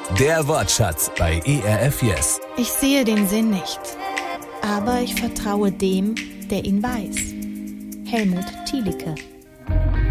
Der Wortschatz bei ERF Yes. Ich sehe den Sinn nicht, aber ich vertraue dem, der ihn weiß. Helmut Thielicke.